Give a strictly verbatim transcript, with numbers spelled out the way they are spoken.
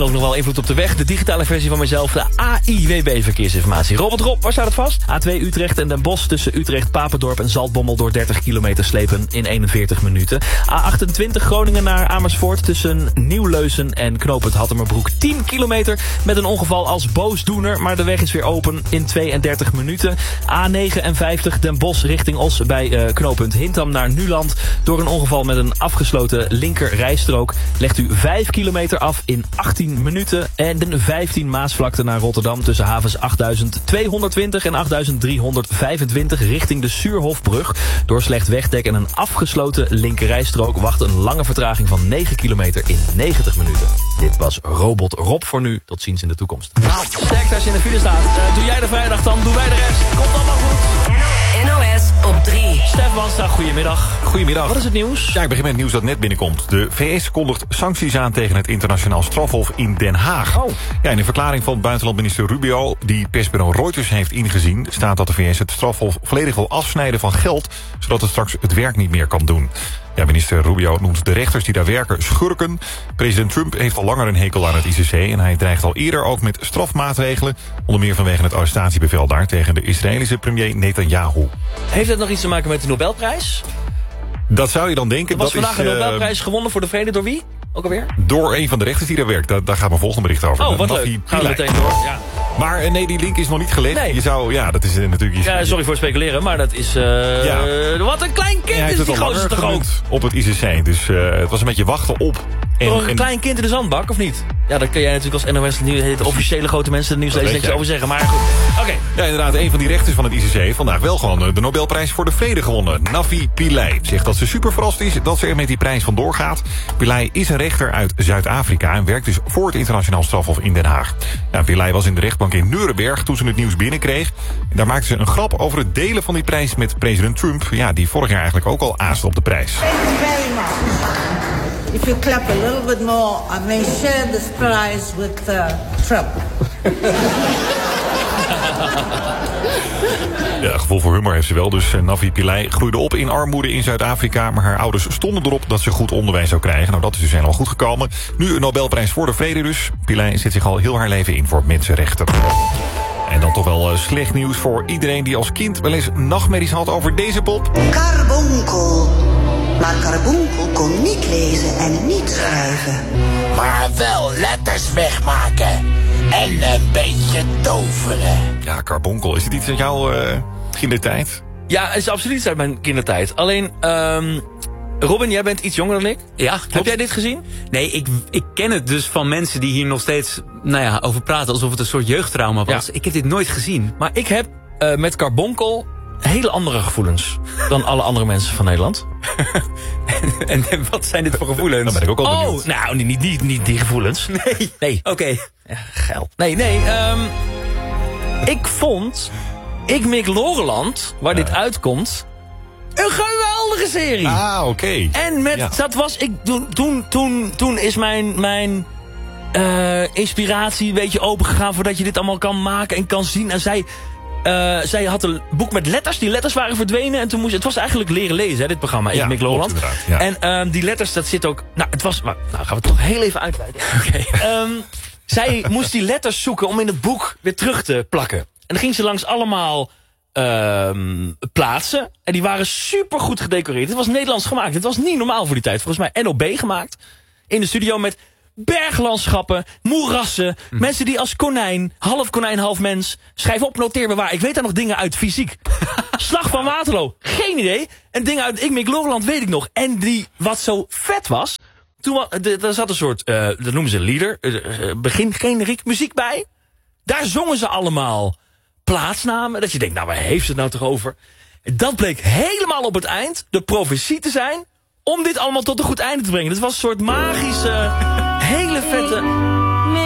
En ook nog wel invloed op de weg. De digitale versie van mezelf, de A I W B-verkeersinformatie. Robert Rob, waar staat het vast? A twee Utrecht en Den Bosch tussen Utrecht, Papendorp en Zaltbommel door dertig kilometer slepen in eenenveertig minuten. A achtentwintig Groningen naar Amersfoort tussen Nieuwleusen en knooppunt Hattemerbroek tien kilometer met een ongeval als boosdoener, maar de weg is weer open in tweeëndertig minuten. A negenenvijftig Den Bosch richting Os bij uh, knooppunt Hintham naar Nuland. Door een ongeval met een afgesloten linker rijstrook legt u vijf kilometer af in achttien minuten. En de vijftien Maasvlakte naar Rotterdam tussen havens achtduizend tweehonderdtwintig en achtduizend driehonderdvijfentwintig richting de Suurhofbrug. Door slecht wegdek en een afgesloten linker rijstrook wacht een lange vertraging van negen kilometer in negentig minuten. Dit was Robot Rob voor nu. Tot ziens in de toekomst. Nou, sterk als je in de file staat. Uh, doe jij de vrijdag dan, doen wij de rest. Komt allemaal goed. N O S op drie. Stef Wanstra, goedemiddag. Goedemiddag. Wat is het nieuws? Ja, ik begin met het nieuws dat net binnenkomt. De V S kondigt sancties aan tegen het internationaal strafhof in Den Haag. Oh. Ja, in een verklaring van buitenlandminister Rubio, die persbureau Reuters heeft ingezien, staat dat de V S het strafhof volledig wil afsnijden van geld, zodat het straks het werk niet meer kan doen. Ja, minister Rubio noemt de rechters die daar werken schurken. President Trump heeft al langer een hekel aan het I C C en hij dreigt al eerder ook met strafmaatregelen, onder meer vanwege het arrestatiebevel daar tegen de Israëlische premier Netanyahu. Heeft het nog iets te maken met de Nobelprijs? Dat zou je dan denken. Er was dat vandaag is, een uh, Nobelprijs gewonnen voor de vrede door wie? Ook alweer? Door een van de rechters die daar werkt. Daar, daar gaat mijn volgende bericht over. Oh, wat Nafi leuk. Gaan we Pillay. meteen door. Ja. Maar uh, nee, die link is nog niet gelegd. Nee. Je zou, ja, dat is uh, natuurlijk... Ja, sorry voor het speculeren, maar dat is... Uh, Ja. Wat een klein kind Hij is heeft die het al gozer langer toch ook? genoemd op het I C C. Dus uh, het was een beetje wachten op. En, Door een en- klein kind in de zandbak, of niet? Ja, daar kun jij natuurlijk als N O S, nieuw- de officiële grote mensen, de nieuwslezer weet niks jij. over zeggen. Maar goed, oké. Ja, inderdaad, een van die rechters van het I C C heeft vandaag wel gewoon uh, de Nobelprijs voor de vrede gewonnen. Nafi Pillay zegt dat ze super verrast is dat ze er met die prijs vandoor gaat. Pillay is een rechter uit Zuid-Afrika en werkt dus voor het internationaal strafhof in Den Haag. Ja, Pillay was in de rechtbank in Nuremberg toen ze het nieuws binnenkreeg. En daar maakte ze een grap over het delen van die prijs met president Trump. Ja, die vorig jaar eigenlijk ook al aaste op de prijs. Thank you very much. If you clap a little bit more, I may share this prize with uh, Trump. Ja, gevoel voor humor heeft ze wel. Dus uh, Nafi Pillay groeide op in armoede in Zuid-Afrika. Maar haar ouders stonden erop dat ze goed onderwijs zou krijgen. Nou, dat is dus helemaal goed gekomen. Nu een Nobelprijs voor de vrede dus. Pillay zet zich al heel haar leven in voor mensenrechten. En dan toch wel uh, slecht nieuws voor iedereen die als kind wel eens nachtmerries had over deze pop. Carbonkel. Maar Carbonkel kon niet lezen en niet schrijven. Maar wel letters wegmaken en een beetje toveren. Ja, Carbonkel. Is dit iets uit jouw uh, kindertijd? Ja, het is absoluut iets uit mijn kindertijd. Alleen, um, Robin, jij bent iets jonger dan ik. Ja, klopt. Heb jij dit gezien? Nee, ik, ik ken het dus van mensen die hier nog steeds nou ja, over praten alsof het een soort jeugdtrauma was. Ja. Ik heb dit nooit gezien. Maar ik heb uh, met Carbonkel hele andere gevoelens dan alle andere mensen van Nederland. en, en wat zijn dit voor gevoelens? Dan ben ik ook al benieuwd. Oh, nou, niet, niet, niet die gevoelens. Nee. Nee. Oké. Okay. Ja, geil. Nee, nee. Um, ik vond Ik Mik Loreland, waar dit uitkomt, een geweldige serie. Ah, oké. Okay. En met, ja. dat was, ik, toen, toen, toen, toen is mijn, mijn uh, inspiratie een beetje opengegaan voordat je dit allemaal kan maken en kan zien. En zij, uh, zij had een boek met letters, die letters waren verdwenen. En toen moest, het was eigenlijk leren lezen, hè, dit programma, Ik Ja, Mik Loreland. Ja. En uh, die letters, dat zit ook, nou, het was, nou, gaan we het toch heel even uitweiden. Oké. Okay. Um, zij moest die letters zoeken om in het boek weer terug te plakken. En dan ging ze langs allemaal Um, plaatsen. En die waren super goed gedecoreerd. Het was Nederlands gemaakt. Het was niet normaal voor die tijd. Volgens mij N O B gemaakt. In de studio met berglandschappen, moerassen. Mm. Mensen die als konijn, half konijn, half mens. Schrijf op, noteer bewaar. Ik weet daar nog dingen uit fysiek. Slag van Waterloo. Geen idee. En dingen uit Ik Mik Loreland weet ik nog. En die, wat zo vet was. Toen er zat een soort, uh, dat noemen ze leader. Uh, begin generiek muziek bij. Daar zongen ze allemaal plaatsnamen, dat je denkt, nou waar heeft het nou toch over? Dat bleek helemaal op het eind de profetie te zijn om dit allemaal tot een goed einde te brengen. Het was een soort magische, hele vette